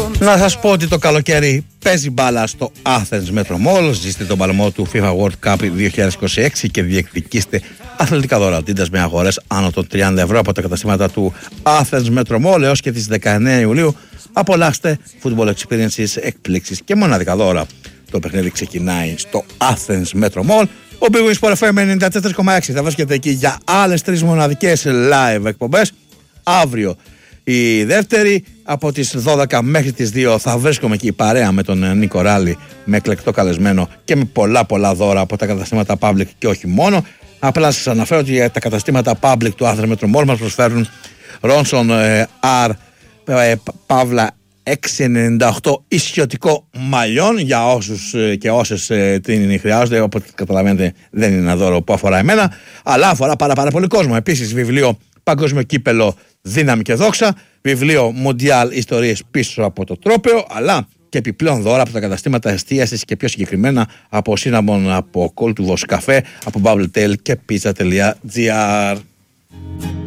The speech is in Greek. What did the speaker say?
Να σας πω ότι το καλοκαίρι παίζει μπάλα στο Athens Metro Mall. Ζήστε τον παλμό του FIFA World Cup 2026 και διεκδικήστε αθλητικά δώρα Adidas με αγορές άνω των 30 ευρώ από τα καταστήματα του Athens Metro Mall έως και τις 19 Ιουλίου. Απολαύστε football experiences, εκπλήξεις και μοναδικά δώρα. Το παιχνίδι ξεκινάει στο Athens Metro Mall. Ο Big Win Sport FM 94,6 θα βρίσκεται εκεί για άλλες 3 μοναδικές live εκπομπές. Αύριο η δεύτερη από τις 12 μέχρι τις 2 θα βρίσκομαι εκεί παρέα με τον Νίκο Ράλη, με εκλεκτό καλεσμένο και με πολλά δώρα από τα καταστήματα Public και όχι μόνο. Απλά σας αναφέρω ότι τα καταστήματα Public του Athens Metro Mall μας προσφέρουν Ronson R Παύλα 698 ισιωτικό μαλλιόν για όσους και όσες την χρειάζονται. Οπότε καταλαβαίνετε δεν είναι ένα δώρο που αφορά εμένα, αλλά αφορά πάρα πολύ κόσμο. Επίσης βιβλίο Παγκόσμιο Κύπελο Δύναμη και Δόξα, βιβλίο Μοντιάλ Ιστορίες πίσω από το τρόπαιο, αλλά και επιπλέον δώρα από τα καταστήματα εστίασης και πιο συγκεκριμένα από Cinnamon, από Cold to Voss Café, από Bubble Tail και Pizza.gr.